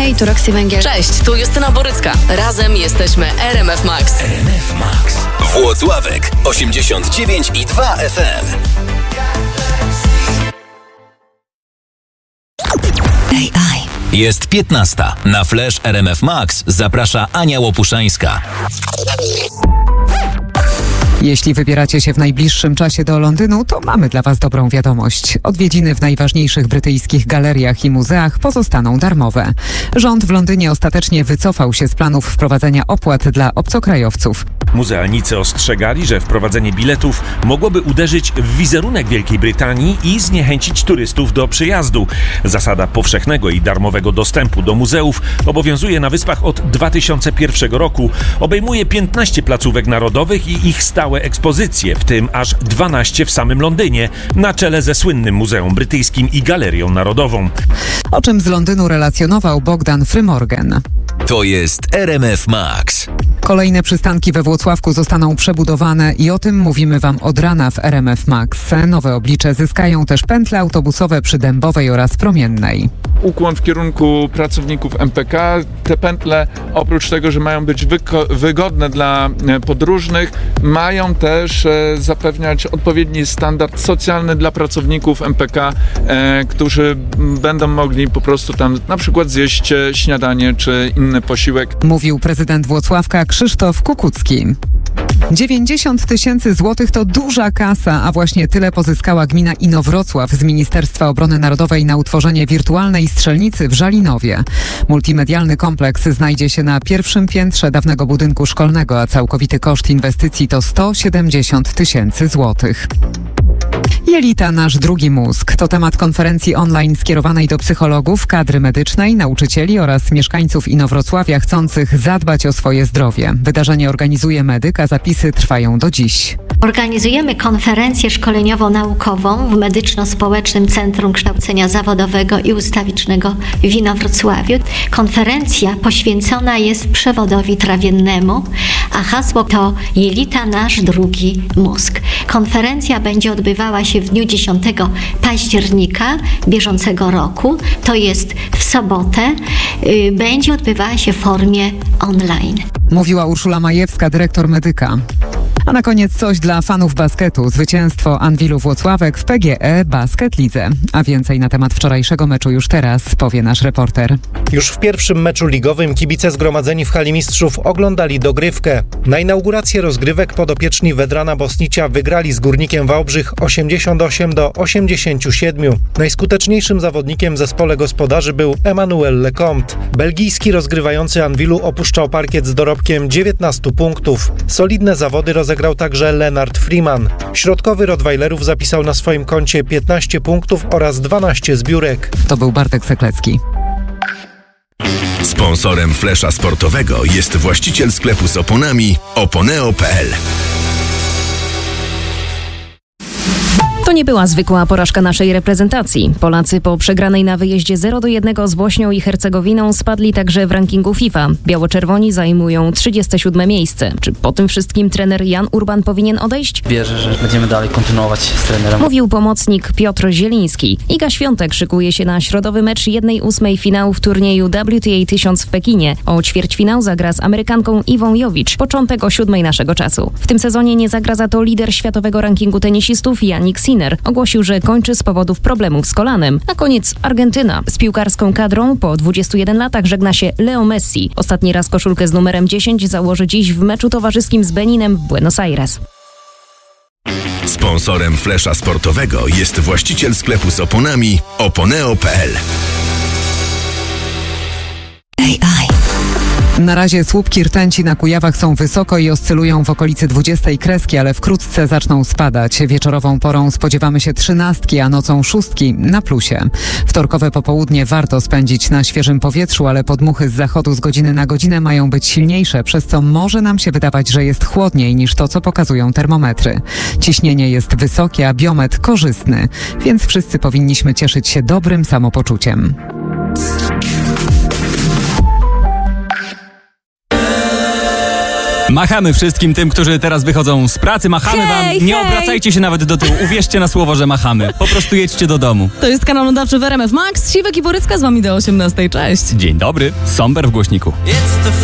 Hej, tu Roxy Węgiel. Cześć, tu Justyna Borycka. Razem jesteśmy RMF Max. RMF Max. Włocławek 89,2 FM. AI. Jest 15. Na Flash RMF Max zaprasza Ania Łopuszańska. Jeśli wybieracie się w najbliższym czasie do Londynu, to mamy dla Was dobrą wiadomość. Odwiedziny w najważniejszych brytyjskich galeriach i muzeach pozostaną darmowe. Rząd w Londynie ostatecznie wycofał się z planów wprowadzenia opłat dla obcokrajowców. Muzealnicy ostrzegali, że wprowadzenie biletów mogłoby uderzyć w wizerunek Wielkiej Brytanii i zniechęcić turystów do przyjazdu. Zasada powszechnego i darmowego dostępu do muzeów obowiązuje na Wyspach od 2001 roku. Obejmuje 15 placówek narodowych i ich stałe ekspozycje, w tym aż 12 w samym Londynie, na czele ze słynnym Muzeum Brytyjskim i Galerią Narodową. O czym z Londynu relacjonował Bogdan Frymorgan. To jest RMF Max. Kolejne przystanki we Włocławku zostaną przebudowane i o tym mówimy Wam od rana w RMF Max. Nowe oblicze zyskają też pętle autobusowe przy Dębowej oraz Promiennej. Ukłon w kierunku pracowników MPK. Te pętle, oprócz tego, że mają być wygodne dla podróżnych, mają też zapewniać odpowiedni standard socjalny dla pracowników MPK, którzy będą mogli po prostu tam na przykład zjeść śniadanie czy inny posiłek. Mówił prezydent Włocławka Krzysztof Kukucki. 90 000 złotych to duża kasa, a właśnie tyle pozyskała gmina Inowrocław z Ministerstwa Obrony Narodowej na utworzenie wirtualnej strzelnicy w Żalinowie. Multimedialny kompleks znajdzie się na pierwszym piętrze dawnego budynku szkolnego, a całkowity koszt inwestycji to 170 000 złotych. Jelita, nasz drugi mózg. To temat konferencji online skierowanej do psychologów, kadry medycznej, nauczycieli oraz mieszkańców Inowrocławia chcących zadbać o swoje zdrowie. Wydarzenie organizuje medyk, a zapisy trwają do dziś. Organizujemy konferencję szkoleniowo-naukową w Medyczno-Społecznym Centrum Kształcenia Zawodowego i Ustawicznego w Inowrocławiu. Konferencja poświęcona jest przewodowi trawiennemu, a hasło to Jelita, nasz drugi mózg. Konferencja będzie odbywała się w dniu 10 października bieżącego roku. To jest w sobotę. Będzie odbywała się w formie online. Mówiła Urszula Majewska, dyrektor medyka. A na koniec coś dla fanów basketu. Zwycięstwo Anwilu Włocławek w PGE Basket Lidze. A więcej na temat wczorajszego meczu już teraz powie nasz reporter. Już w pierwszym meczu ligowym kibice zgromadzeni w Hali Mistrzów oglądali dogrywkę. Na inaugurację rozgrywek podopieczni Wedrana Bosnicia wygrali z Górnikiem Wałbrzych 88-87. Najskuteczniejszym zawodnikiem w zespole gospodarzy był Emmanuel Lecomte. Belgijski rozgrywający Anwilu opuszczał parkiet z dorobkiem 19 punktów. Solidne zawody rozegrał także Lennart Freeman. Środkowy Rottweilerów zapisał na swoim koncie 15 punktów oraz 12 zbiórek. To był Bartek Seklecki. Sponsorem Flesza Sportowego jest właściciel sklepu z oponami oponeo.pl. To nie była zwykła porażka naszej reprezentacji. Polacy po przegranej na wyjeździe 0-1 z Bośnią i Hercegowiną spadli także w rankingu FIFA. Biało-czerwoni zajmują 37 miejsce. Czy po tym wszystkim trener Jan Urban powinien odejść? Wierzę, że będziemy dalej kontynuować z trenerem. Mówił pomocnik Piotr Zieliński. Iga Świątek szykuje się na środowy mecz 1/8 finału w turnieju WTA 1000 w Pekinie. O ćwierćfinał zagra z Amerykanką Iwą Jowicz. Początek o 7 naszego czasu. W tym sezonie nie zagra za to lider światowego rankingu tenisistów Jannik Sinner. Ogłosił, że kończy z powodów problemów z kolanem. Na koniec Argentyna. Z piłkarską kadrą po 21 latach żegna się Leo Messi. Ostatni raz koszulkę z numerem 10 założy dziś w meczu towarzyskim z Beninem w Buenos Aires. Sponsorem Flesza Sportowego jest właściciel sklepu z oponami oponeo.pl. AI. Na razie słupki rtęci na Kujawach są wysoko i oscylują w okolicy 20 kreski, ale wkrótce zaczną spadać. Wieczorową porą spodziewamy się 13, a nocą 6 na plusie. Wtorkowe popołudnie warto spędzić na świeżym powietrzu, ale podmuchy z zachodu z godziny na godzinę mają być silniejsze, przez co może nam się wydawać, że jest chłodniej niż to, co pokazują termometry. Ciśnienie jest wysokie, a biometr korzystny, więc wszyscy powinniśmy cieszyć się dobrym samopoczuciem. Machamy wszystkim tym, którzy teraz wychodzą z pracy. Machamy wam. Nie obracajcie się nawet do tyłu. Uwierzcie na słowo, że machamy. Po prostu jedźcie do domu. To jest kanał nadawczy w RMF Max. Siwek i Borycka z wami do 18. Cześć. Dzień dobry. Somber w głośniku.